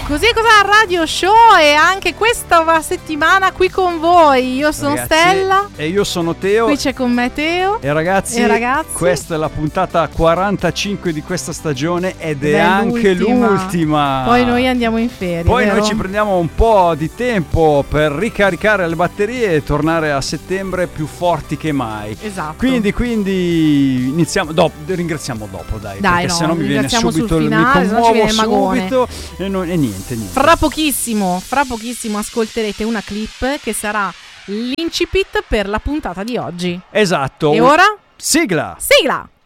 Così è cosa Radio Show, e anche questa settimana qui con voi. Io sono Stella e io sono Teo. Qui c'è con me Teo. E ragazzi, questa è la puntata 45 di questa stagione ed è anche l'ultima. Poi noi andiamo in ferie. Poi vero? noi ci prendiamo un po' di tempo per ricaricare le batterie e tornare a settembre più forti che mai. Esatto. Quindi iniziamo dopo, ringraziamo dopo, dai perché no, sennò mi viene subito il finale, mi commuovo subito e niente. Fra pochissimo ascolterete una clip che sarà l'incipit per la puntata di oggi. Esatto. E ora? Sigla.